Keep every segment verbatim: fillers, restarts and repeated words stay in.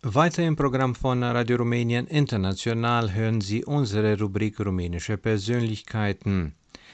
Weiter im Programm von Radio Rumänien International hören Sie unsere Rubrik Rumänische Persönlichkeiten.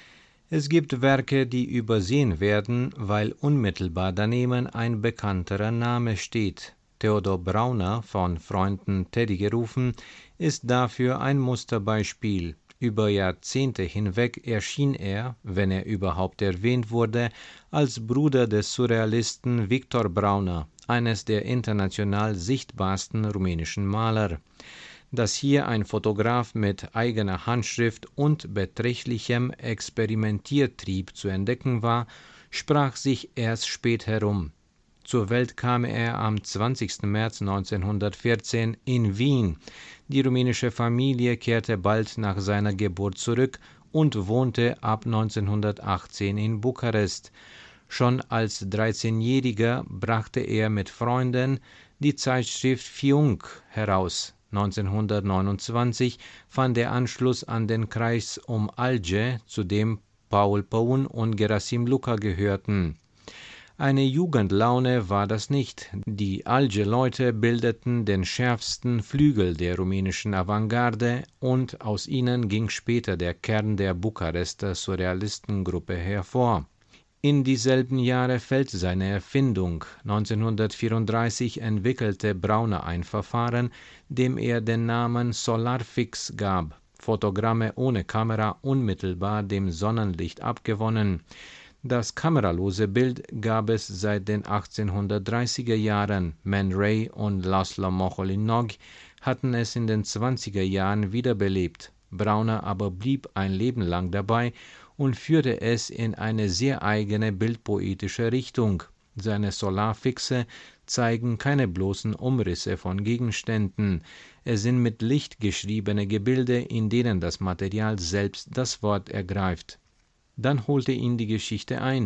Es gibt Werke, die übersehen werden, weil unmittelbar daneben ein bekannterer Name steht. Theodor Brauner, von Freunden Teddy gerufen, ist dafür ein Musterbeispiel. Über Jahrzehnte hinweg erschien er, wenn er überhaupt erwähnt wurde, als Bruder des Surrealisten Victor Brauner, eines der international sichtbarsten rumänischen Maler. Dass hier ein Fotograf mit eigener Handschrift und beträchtlichem Experimentiertrieb zu entdecken war, sprach sich erst spät herum. Zur Welt kam er am zwanzigsten März neunzehnhundertvierzehn in Wien. Die rumänische Familie kehrte bald nach seiner Geburt zurück und wohnte ab neunzehnhundertachtzehn in Bukarest. Schon als dreizehnjähriger brachte er mit Freunden die Zeitschrift Fiunc heraus. neunzehnhundertneunundzwanzig fand der Anschluss an den Kreis um Alge, zu dem Paul Paun und Gerasim Luca gehörten. Eine Jugendlaune war das nicht. Die Alge-Leute bildeten den schärfsten Flügel der rumänischen Avantgarde und aus ihnen ging später der Kern der Bukarester Surrealistengruppe hervor. In dieselben Jahre fällt seine Erfindung. neunzehnhundertvierunddreißig entwickelte Brauner ein Verfahren, dem er den Namen Solarfix gab. Fotogramme ohne Kamera unmittelbar dem Sonnenlicht abgewonnen. Das kameralose Bild gab es seit den achtzehnhundertdreißiger Jahren. Man Ray und Laszlo Moholy-Nagy hatten es in den zwanziger Jahren wiederbelebt. Brauner aber blieb ein Leben lang dabei und führte es in eine sehr eigene bildpoetische Richtung. Seine Solarfixe zeigen keine bloßen Umrisse von Gegenständen. Es sind mit Licht geschriebene Gebilde, in denen das Material selbst das Wort ergreift. Dann holte ihn die Geschichte ein.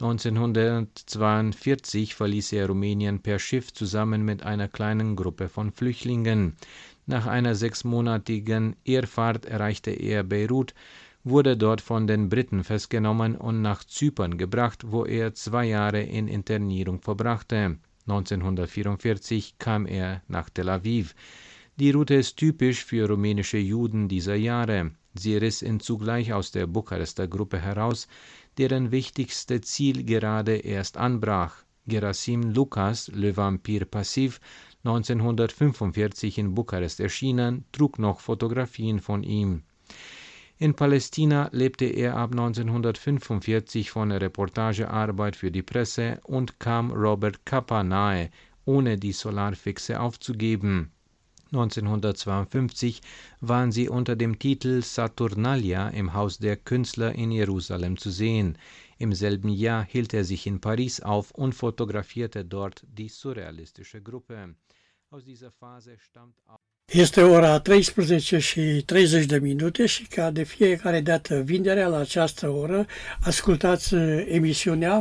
neunzehnhundertzweiundvierzig verließ er Rumänien per Schiff zusammen mit einer kleinen Gruppe von Flüchtlingen. Nach einer sechsmonatigen Irrfahrt erreichte er Beirut, wurde dort von den Briten festgenommen und nach Zypern gebracht, wo er zwei Jahre in Internierung verbrachte. neunzehnhundertvierundvierzig kam er nach Tel Aviv. Die Route ist typisch für rumänische Juden dieser Jahre. Sie riss ihn zugleich aus der Bukarester Gruppe heraus, deren wichtigste Ziel gerade erst anbrach. Gerasim Lucas, Le Vampire Passif, neunzehnhundertfünfundvierzig in Bukarest erschienen, trug noch Fotografien von ihm. In Palästina lebte er ab neunzehnhundertfünfundvierzig von Reportagearbeit für die Presse und kam Robert Capa nahe, ohne die Solarfixe aufzugeben. neunzehnhundertzweiundfünfzig waren sie unter dem Titel Saturnalia im Haus der Künstler in Jerusalem zu sehen. Im selben Jahr hielt er sich in Paris auf und fotografierte dort die surrealistische Gruppe. Aus dieser Phase stammt auch Este ora treisprezece și treizeci de minute și ca de fiecare dată vinerea la această oră ascultați emisiunea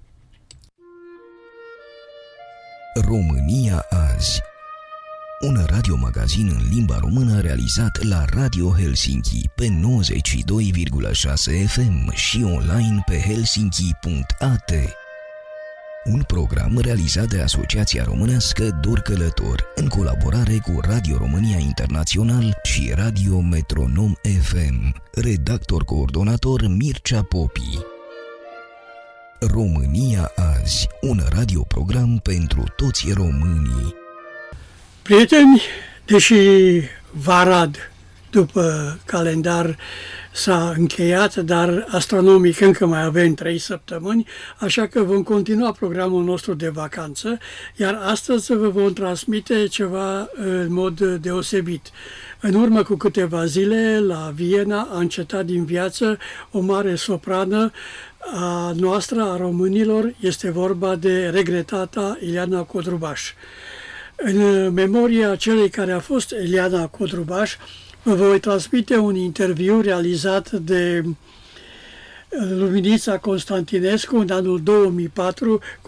România azi. Un radiomagazin în limba română realizat la Radio Helsinki pe nouăzeci și doi virgulă șase F M și online pe helsinki punct a t. Un program realizat de Asociația Românească Dor Călător, în colaborare cu Radio România Internațional și Radio Metronom F M. Redactor coordonator Mircea Popi. România azi, un radioprogram pentru toți românii. Prieteni, deși Varad după calendar s-a încheiat, dar astronomic încă mai avem trei săptămâni, așa că vom continua programul nostru de vacanță, iar astăzi vă vom transmite ceva în mod deosebit. În urmă cu câteva zile, la Viena, a încetat din viață o mare soprană a noastră, a românilor, este vorba de regretata Ileana Codrubaș. În memoria celei care a fost Ileana Codrubaș, vă voi transmite un interviu realizat de Luminița Constantinescu în anul două mii patru